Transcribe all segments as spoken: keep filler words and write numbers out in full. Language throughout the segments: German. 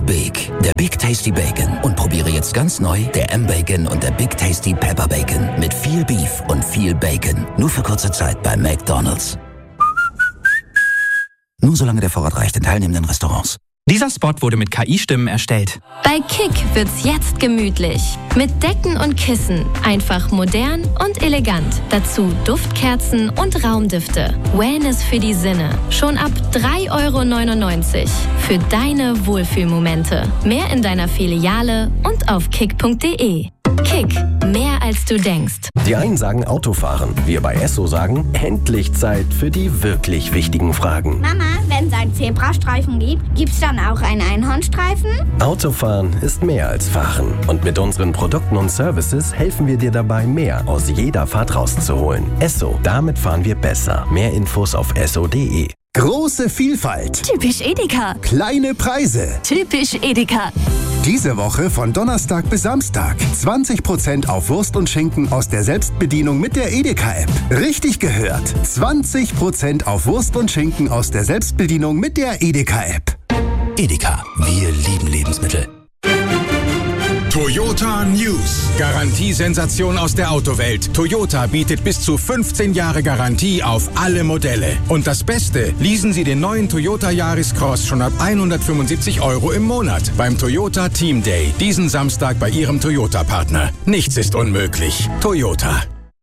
big. Der Big Tasty Bacon. Und probiere jetzt ganz neu der M-Bacon und der Big Tasty Pepper Bacon. Mit viel Beef und viel Bacon. Nur für kurze Zeit bei McDonald's. Nur solange der Vorrat reicht in teilnehmenden Restaurants. Dieser Spot wurde mit K I-Stimmen erstellt. Bei Kick wird's jetzt gemütlich. Mit Decken und Kissen. Einfach modern und elegant. Dazu Duftkerzen und Raumdüfte. Wellness für die Sinne. Schon ab drei Euro neunundneunzig. Für deine Wohlfühlmomente. Mehr in deiner Filiale und auf kick punkt de. Kick. Mehr als du denkst. Die einen sagen Autofahren. Wir bei Esso sagen, endlich Zeit für die wirklich wichtigen Fragen. Mama, wenn es einen Zebrastreifen gibt, gibt's dann auch einen Einhornstreifen? Autofahren ist mehr als Fahren. Und mit unseren Produkten und Services helfen wir dir dabei, mehr aus jeder Fahrt rauszuholen. Esso, damit fahren wir besser. Mehr Infos auf esso punkt de. Große Vielfalt. Typisch Edeka. Kleine Preise. Typisch Edeka. Diese Woche von Donnerstag bis Samstag. zwanzig Prozent auf Wurst und Schinken aus der Selbstbedienung mit der Edeka-App. Richtig gehört. zwanzig Prozent auf Wurst und Schinken aus der Selbstbedienung mit der Edeka-App. Edeka. Wir lieben Lebensmittel. Toyota News. Garantiesensation aus der Autowelt. Toyota bietet bis zu fünfzehn Jahre Garantie auf alle Modelle. Und das Beste, leasen Sie den neuen Toyota Yaris Cross schon ab hundertfünfundsiebzig Euro im Monat beim Toyota Team Day. Diesen Samstag bei Ihrem Toyota-Partner. Nichts ist unmöglich. Toyota.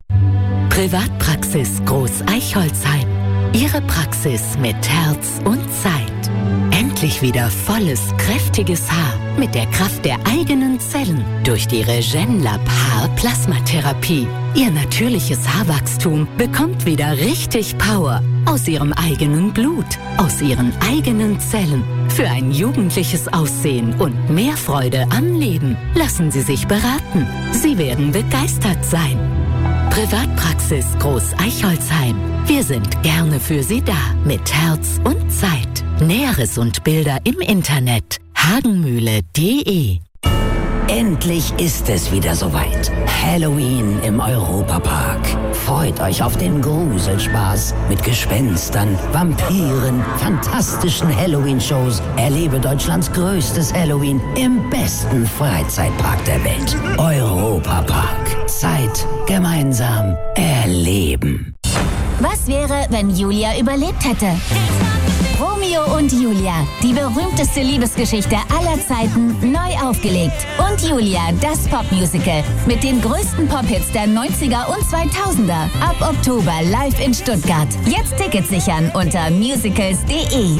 Privatpraxis Groß Eichholzheim. Ihre Praxis mit Herz und Zeit. Endlich wieder volles, kräftiges Haar mit der Kraft der eigenen Zellen durch die Regenlab Haarplasmatherapie. Ihr natürliches Haarwachstum bekommt wieder richtig Power aus ihrem eigenen Blut, aus ihren eigenen Zellen. Für ein jugendliches Aussehen und mehr Freude am Leben. Lassen Sie sich beraten. Sie werden begeistert sein. Privatpraxis Groß Eichholzheim. Wir sind gerne für Sie da mit Herz und Zeit. Näheres und Bilder im Internet hagenmühle punkt de. Endlich ist es wieder soweit. Halloween im Europapark. Freut euch auf den Gruselspaß mit Gespenstern, Vampiren, fantastischen Halloween-Shows. Erlebe Deutschlands größtes Halloween im besten Freizeitpark der Welt. Europapark. Zeit gemeinsam erleben. Was wäre, wenn Julia überlebt hätte? Romeo und Julia, die berühmteste Liebesgeschichte aller Zeiten, neu aufgelegt. Und Julia, das Popmusical mit den größten Pop-Hits der neunziger und zweitausender. Ab Oktober live in Stuttgart. Jetzt Tickets sichern unter musicals punkt de.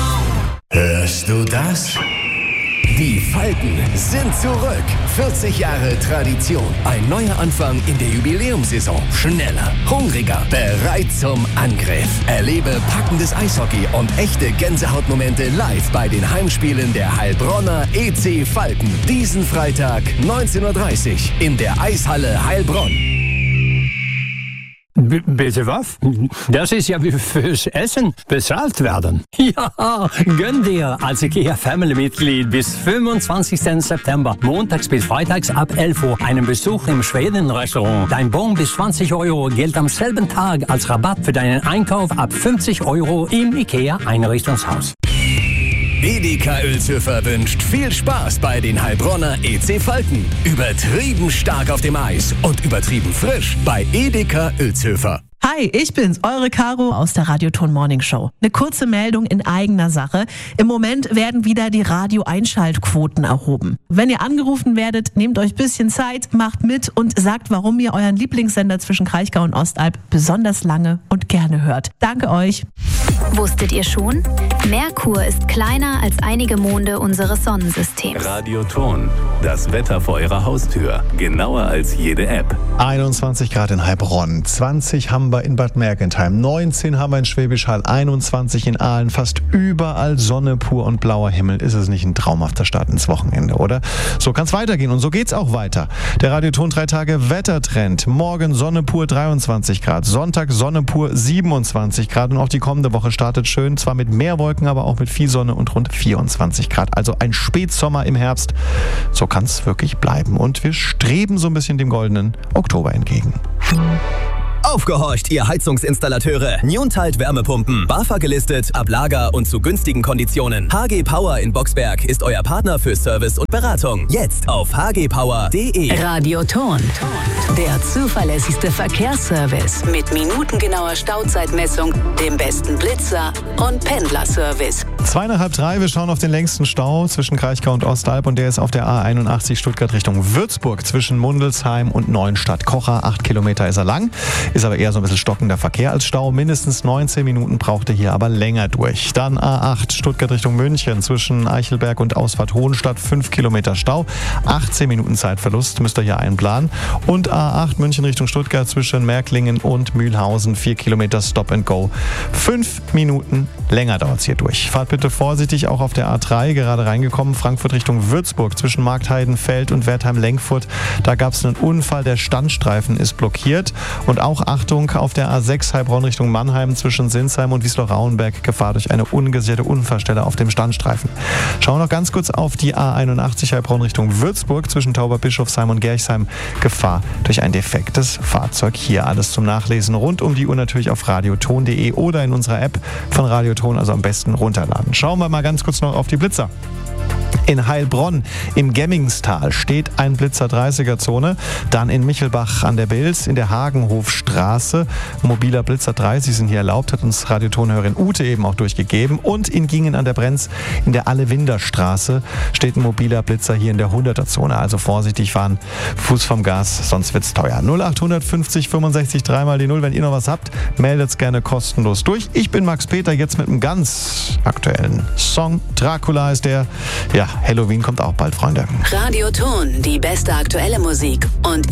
Hörst du das? Die Falken sind zurück. vierzig Jahre Tradition. Ein neuer Anfang in der Jubiläumssaison. Schneller, hungriger, bereit zum Angriff. Erlebe packendes Eishockey und echte Gänsehautmomente live bei den Heimspielen der Heilbronner E C Falken. Diesen Freitag neunzehn Uhr dreißig in der Eishalle Heilbronn. B- bitte was? Das ist ja wie fürs Essen bezahlt werden. Ja, gönn dir als IKEA-Family-Mitglied bis fünfundzwanzigsten September, montags bis freitags ab elf Uhr, einen Besuch im Schweden-Restaurant. Dein Bon bis zwanzig Euro gilt am selben Tag als Rabatt für deinen Einkauf ab fünfzig Euro im IKEA-Einrichtungshaus. Edeka Uelzhöfer wünscht viel Spaß bei den Heilbronner E C Falken. Übertrieben stark auf dem Eis und übertrieben frisch bei Edeka Uelzhöfer. Hi, ich bin's, eure Caro aus der Radioton Morning Show. Eine kurze Meldung in eigener Sache. Im Moment werden wieder die Radio-Einschaltquoten erhoben. Wenn ihr angerufen werdet, nehmt euch ein bisschen Zeit, macht mit und sagt, warum ihr euren Lieblingssender zwischen Kraichgau und Ostalb besonders lange und gerne hört. Danke euch. Wusstet ihr schon? Merkur ist kleiner als einige Monde unseres Sonnensystems. Radioton, das Wetter vor eurer Haustür. Genauer als jede App. einundzwanzig Grad in Heilbronn, zwanzig haben wir in Bad Mergentheim, neunzehn haben wir in Schwäbisch Hall, einundzwanzig in Aalen, fast überall Sonne pur und blauer Himmel. Ist es nicht ein traumhafter Start ins Wochenende, oder? So kann es weitergehen und so geht's auch weiter. Der Radioton drei Tage Wettertrend. Morgen Sonne pur dreiundzwanzig Grad, Sonntag Sonne pur siebenundzwanzig Grad und auch die kommende Woche startet schön, zwar mit mehr Wolken, aber auch mit viel Sonne und rund vierundzwanzig Grad. Also ein Spätsommer im Herbst. So kann es wirklich bleiben und wir streben so ein bisschen dem goldenen Oktober entgegen. Aufgehorcht, ihr Heizungsinstallateure. Newntide Wärmepumpen. BAFA gelistet, ab Lager und zu günstigen Konditionen. H G Power in Boxberg ist euer Partner für Service und Beratung. Jetzt auf h g power punkt d e. Radioton. Der zuverlässigste Verkehrsservice mit minutengenauer Stauzeitmessung, dem besten Blitzer und Pendlerservice. Zweieinhalb drei, wir schauen auf den längsten Stau zwischen Kraichgau und Ostalb und der ist auf der A einundachtzig Stuttgart Richtung Würzburg zwischen Mundelsheim und Neuenstadt-Kocher. Acht Kilometer ist er lang, ist aber eher so ein bisschen stockender Verkehr als Stau. Mindestens neunzehn Minuten braucht er hier aber länger durch. Dann A acht Stuttgart Richtung München zwischen Eichelberg und Ausfahrt Hohenstadt. Fünf Kilometer Stau, achtzehn Minuten Zeitverlust müsst ihr hier einplanen. Und A acht München Richtung Stuttgart zwischen Märklingen und Mühlhausen. Vier Kilometer Stop and Go. Fünf Minuten länger dauert es hier durch. Fahrt bitte vorsichtig, auch auf der A drei, gerade reingekommen, Frankfurt Richtung Würzburg, zwischen Marktheidenfeld und Wertheim-Lenkfurt. Da gab es einen Unfall, der Standstreifen ist blockiert. Und auch Achtung, auf der A sechs Heilbronn Richtung Mannheim, zwischen Sinsheim und Wiesloch-Rauenberg, Gefahr durch eine ungesicherte Unfallstelle auf dem Standstreifen. Schauen wir noch ganz kurz auf die A einundachtzig Heilbronn Richtung Würzburg, zwischen Tauberbischofsheim und Gerchsheim, Gefahr durch ein defektes Fahrzeug. Hier alles zum Nachlesen rund um die Uhr natürlich auf radioton punkt de oder in unserer App von Radioton, also am besten runterladen. Schauen wir mal ganz kurz noch auf die Blitzer. In Heilbronn im Gemmingstal steht ein Blitzer dreißiger Zone. Dann in Michelbach an der Bilz in der Hagenhofstraße. Mobiler Blitzer dreißig sind hier erlaubt, hat uns Radiotonhörerin Ute eben auch durchgegeben. Und in Gingen an der Brenz in der Allewinderstraße steht ein mobiler Blitzer hier in der hunderter Zone. Also vorsichtig fahren, Fuß vom Gas, sonst wird's teuer. null acht fünfzig fünfundsechzig drei mal die null. Wenn ihr noch was habt, meldet's gerne kostenlos durch. Ich bin Max Peter, jetzt mit einem ganz aktuellen Song. Dracula ist der. Ja, Halloween kommt auch bald, Freunde. Radioton, die beste aktuelle Musik und